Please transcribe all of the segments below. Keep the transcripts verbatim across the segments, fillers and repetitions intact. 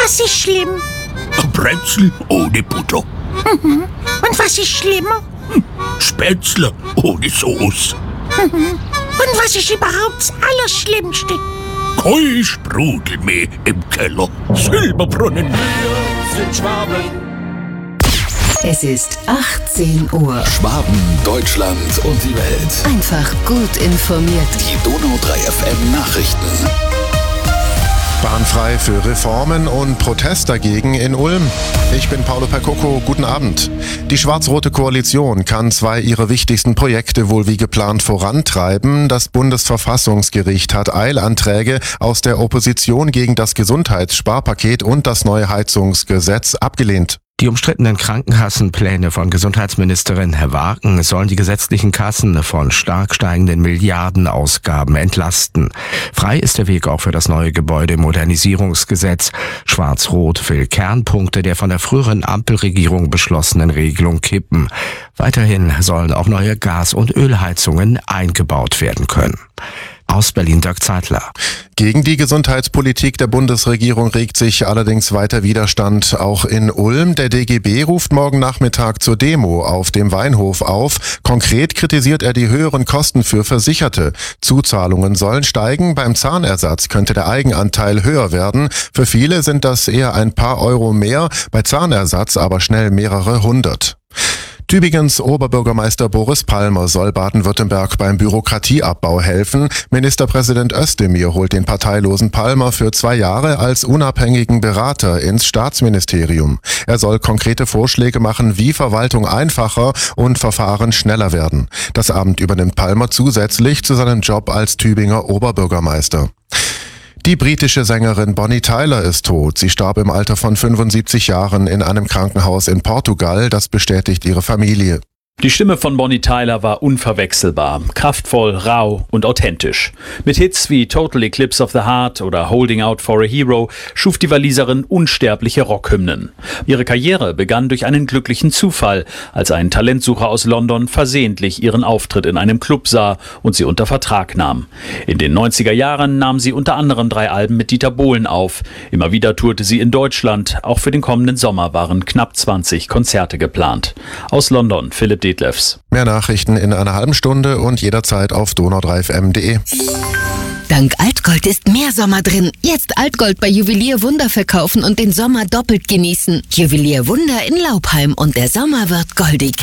Was ist schlimm? Ein Brezel ohne Butter. Mhm. Und was ist schlimmer? Spätzle ohne Sauce. Mhm. Und was ist überhaupt das Allerschlimmste? Kein Sprudel mehr im Keller. Silberbrunnen. Wir sind Schwaben. Es ist achtzehn Uhr. Schwaben, Deutschland und die Welt. Einfach gut informiert. Die Donau drei F M Nachrichten. Bahnfrei für Reformen und Protest dagegen in Ulm. Ich bin Paolo Percoco, guten Abend. Die schwarz-rote Koalition kann zwei ihrer wichtigsten Projekte wohl wie geplant vorantreiben. Das Bundesverfassungsgericht hat Eilanträge aus der Opposition gegen das Gesundheitssparpaket und das neue Heizungsgesetz abgelehnt. Die umstrittenen Krankenkassenpläne von Gesundheitsministerin Herr Wagen sollen die gesetzlichen Kassen von stark steigenden Milliardenausgaben entlasten. Frei ist der Weg auch für das neue Gebäudemodernisierungsgesetz. Schwarz-Rot will Kernpunkte der von der früheren Ampelregierung beschlossenen Regelung kippen. Weiterhin sollen auch neue Gas- und Ölheizungen eingebaut werden können. Aus Berlin, Dirk Zeitler. Gegen die Gesundheitspolitik der Bundesregierung regt sich allerdings weiter Widerstand auch in Ulm. Der D G B ruft morgen Nachmittag zur Demo auf dem Weinhof auf. Konkret kritisiert er die höheren Kosten für Versicherte. Zuzahlungen sollen steigen, beim Zahnersatz könnte der Eigenanteil höher werden. Für viele sind das eher ein paar Euro mehr, bei Zahnersatz aber schnell mehrere hundert. Tübingens Oberbürgermeister Boris Palmer soll Baden-Württemberg beim Bürokratieabbau helfen. Ministerpräsident Özdemir holt den parteilosen Palmer für zwei Jahre als unabhängigen Berater ins Staatsministerium. Er soll konkrete Vorschläge machen, wie Verwaltung einfacher und Verfahren schneller werden. Das Amt übernimmt Palmer zusätzlich zu seinem Job als Tübinger Oberbürgermeister. Die britische Sängerin Bonnie Tyler ist tot. Sie starb im Alter von fünfundsiebzig Jahren in einem Krankenhaus in Portugal. Das bestätigt ihre Familie. Die Stimme von Bonnie Tyler war unverwechselbar, kraftvoll, rau und authentisch. Mit Hits wie Total Eclipse of the Heart oder Holding Out for a Hero schuf die Waliserin unsterbliche Rockhymnen. Ihre Karriere begann durch einen glücklichen Zufall, als ein Talentsucher aus London versehentlich ihren Auftritt in einem Club sah und sie unter Vertrag nahm. In den neunziger Jahren nahm sie unter anderem drei Alben mit Dieter Bohlen auf. Immer wieder tourte sie in Deutschland. Auch für den kommenden Sommer waren knapp zwanzig Konzerte geplant. Aus London, Philipp Detlefs. Mehr Nachrichten in einer halben Stunde und jederzeit auf donau drei f m punkt de. Dank Altgold ist mehr Sommer drin. Jetzt Altgold bei Juwelier Wunder verkaufen und den Sommer doppelt genießen. Juwelier Wunder in Laubheim und der Sommer wird goldig.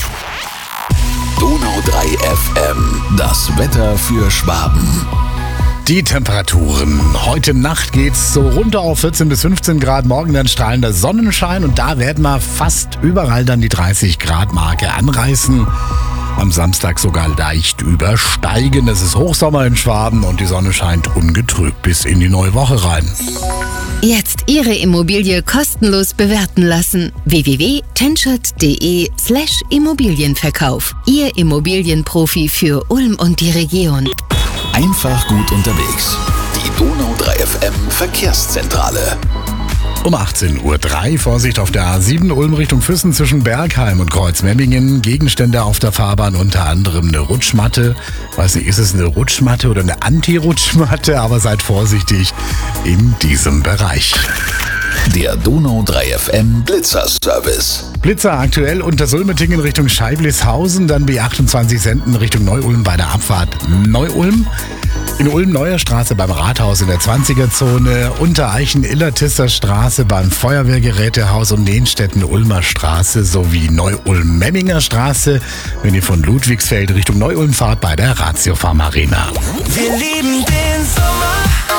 Donau drei F M, das Wetter für Schwaben. Die Temperaturen. Heute Nacht geht's so runter auf vierzehn bis fünfzehn Grad. Morgen dann strahlender Sonnenschein und da werden wir fast überall dann die dreißig Grad Marke anreißen. Am Samstag sogar leicht übersteigen. Es ist Hochsommer in Schwaben und die Sonne scheint ungetrübt bis in die neue Woche rein. Jetzt Ihre Immobilie kostenlos bewerten lassen. w w w punkt tenschert punkt de slash Immobilienverkauf. Ihr Immobilienprofi für Ulm und die Region. Einfach gut unterwegs. Die Donau drei F M Verkehrszentrale. Um achtzehn Uhr drei, Vorsicht auf der A sieben, Ulm Richtung Füssen zwischen Bergheim und Kreuzmemmingen. Gegenstände auf der Fahrbahn, unter anderem eine Rutschmatte. Weiß nicht, ist es eine Rutschmatte oder eine Anti-Rutschmatte? Aber seid vorsichtig in diesem Bereich. Der Donau drei F M Blitzer-Service. Blitzer aktuell unter Sulmetingen Richtung Scheiblishausen, dann B achtundzwanzig Senden Richtung Neu-Ulm bei der Abfahrt Neu-Ulm. In Ulm-Neuer Straße beim Rathaus in der zwanziger-Zone, Untereichen-Illertisser Straße beim Feuerwehrgerätehaus und Nehnstetten-Ulmer Straße sowie Neu-Ulm-Memminger Straße, wenn ihr von Ludwigsfeld Richtung Neu-Ulm fahrt bei der Ratio Farm Arena. Wir lieben den Sommer.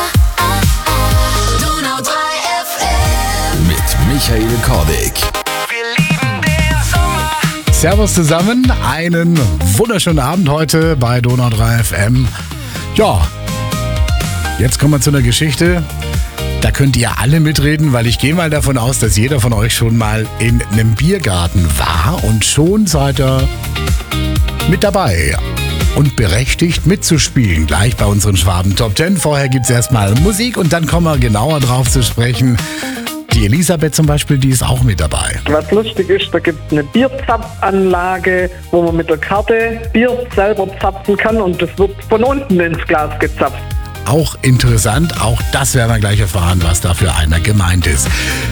Donau drei F M. Mit Michael Kordig. Wir lieben den Sommer. Servus zusammen, einen wunderschönen Abend heute bei Donau drei F M. Ja, jetzt kommen wir zu einer Geschichte, da könnt ihr alle mitreden, weil ich gehe mal davon aus, dass jeder von euch schon mal in einem Biergarten war und schon seid ihr mit dabei und berechtigt mitzuspielen, gleich bei unseren Schwaben Top Ten. Vorher gibt es erstmal Musik und dann kommen wir genauer drauf zu sprechen. Die Elisabeth zum Beispiel, die ist auch mit dabei. Was lustig ist, da gibt es eine Bierzapfanlage, wo man mit der Karte Bier selber zapfen kann und das wird von unten ins Glas gezapft. Auch interessant, auch das werden wir gleich erfahren, was da für einer gemeint ist.